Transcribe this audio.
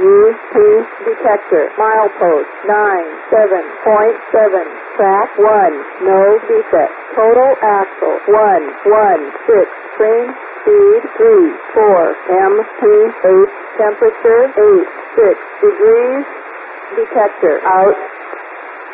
UP detector. Milepost 97.7. Track 1. No defect. Total axle 116. Train speed 34. MP 8. Temperature 86 degrees. Detector out.